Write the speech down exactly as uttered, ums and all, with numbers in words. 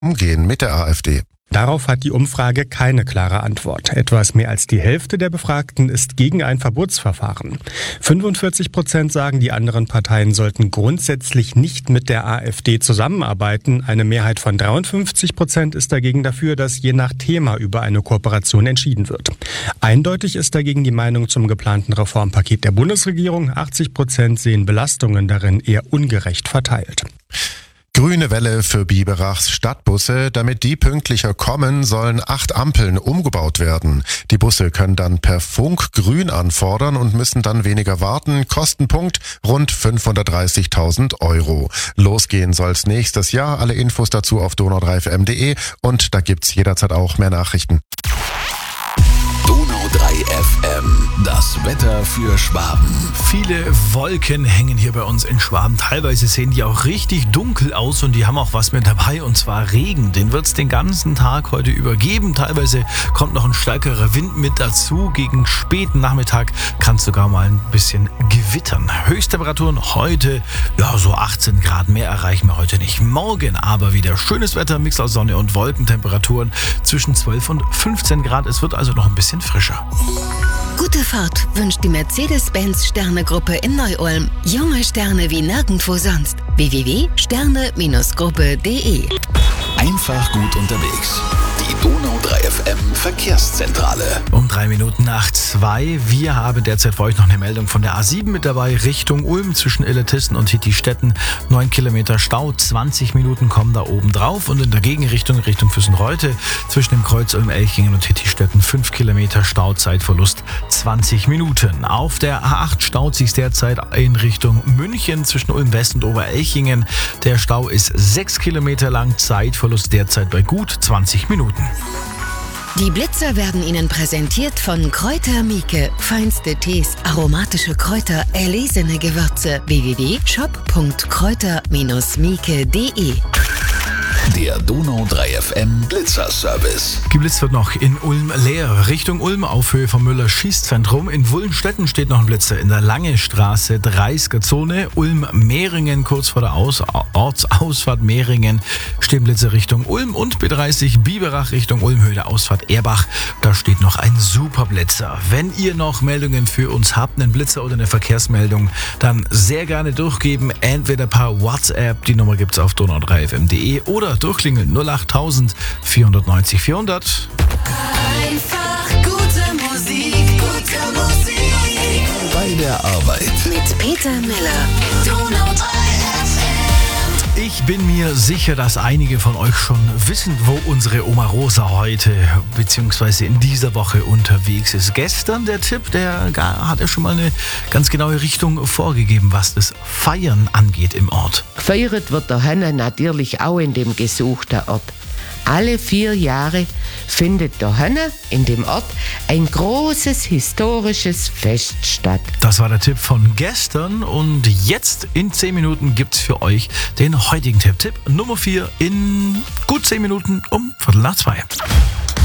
umgehen mit der AfD? Darauf hat die Umfrage keine klare Antwort. Etwas mehr als die Hälfte der Befragten ist gegen ein Verbotsverfahren. fünfundvierzig Prozent sagen, die anderen Parteien sollten grundsätzlich nicht mit der AfD zusammenarbeiten. Eine Mehrheit von dreiundfünfzig Prozent ist dagegen dafür, dass je nach Thema über eine Kooperation entschieden wird. Eindeutig ist dagegen die Meinung zum geplanten Reformpaket der Bundesregierung. achtzig Prozent sehen Belastungen darin eher ungerecht verteilt. Grüne Welle für Biberachs Stadtbusse. Damit die pünktlicher kommen, sollen acht Ampeln umgebaut werden. Die Busse können dann per Funk grün anfordern und müssen dann weniger warten. Kostenpunkt rund fünfhundertdreißigtausend Euro. Losgehen soll's nächstes Jahr. Alle Infos dazu auf donau drei f m punkt de und da gibt's jederzeit auch mehr Nachrichten. Donau drei F M, das Wetter für Schwaben. Viele Wolken hängen hier bei uns in Schwaben. Teilweise sehen die auch richtig dunkel aus und die haben auch was mit dabei, und zwar Regen. Den wird es den ganzen Tag heute über geben. Teilweise kommt noch ein stärkerer Wind mit dazu. Gegen späten Nachmittag kann es sogar mal ein bisschen gewittern. Höchsttemperaturen heute, ja, so achtzehn Grad. Mehr erreichen wir heute nicht. Morgen aber wieder schönes Wetter, Mix aus Sonne und Wolkentemperaturen zwischen zwölf und fünfzehn Grad. Es wird also noch ein bisschen frischer. Gute Fahrt wünscht die Mercedes-Benz Sterne-Gruppe in Neu-Ulm. Junge Sterne wie nirgendwo sonst. w w w punkt sterne Gruppe punkt de. Einfach gut unterwegs. Die Donau drei F M Verkehrszentrale. Um drei Minuten nach zwei. Wir haben derzeit für euch noch eine Meldung von der A sieben mit dabei. Richtung Ulm zwischen Illertissen und Hittistetten. neun Kilometer Stau, zwanzig Minuten kommen da oben drauf. Und in der Gegenrichtung, Richtung Füssen-Reute, zwischen dem Kreuz Ulm-Elchingen und Hittistetten fünf Kilometer Stau, Zeitverlust zwanzig Minuten. Auf der A acht staut sich derzeit in Richtung München zwischen Ulm-West und Oberelchingen. Der Stau ist sechs Kilometer lang, Zeitverlust derzeit bei gut zwanzig Minuten. Die Blitzer werden Ihnen präsentiert von Kräuter Mieke. Feinste Tees, aromatische Kräuter, erlesene Gewürze. w w w punkt shop punkt kräuter mieke punkt de. Der Donau drei F M Blitzerservice. Geblitzt wird noch in Ulm-Leer, Richtung Ulm auf Höhe vom Müller-Schießzentrum. In Wullenstetten steht noch ein Blitzer in der Lange Straße, dreißiger Zone. Ulm-Mehringen, kurz vor der Aus- Ortsausfahrt Mehringen, stehen Blitzer Richtung Ulm. Und B dreißig Biberach Richtung Ulm-Höhe der Ausfahrt Erbach, da steht noch ein super Blitzer. Wenn ihr noch Meldungen für uns habt, einen Blitzer oder eine Verkehrsmeldung, dann sehr gerne durchgeben. Entweder per WhatsApp, die Nummer gibt's auf donau drei f m punkt de, oder durchklingeln null acht vierhundertneunzig vierhundert. Einfach gute Musik, gute Musik. Bei der Arbeit. Mit Peter Miller. Donau drei F M. Ich bin mir sicher, dass einige von euch schon wissen, wo unsere Oma Rosa heute bzw. in dieser Woche unterwegs ist. Gestern der Tipp, der hat ja schon mal eine ganz genaue Richtung vorgegeben, was das Feiern angeht im Ort. Gefeiert wird der Henne natürlich auch in dem gesuchten Ort. Alle vier Jahre findet der Henne in dem Ort ein großes historisches Fest statt. Das war der Tipp von gestern und jetzt in zehn Minuten gibt's für euch den heutigen Tipp. Tipp Nummer vier in gut zehn Minuten um Viertel nach zwei.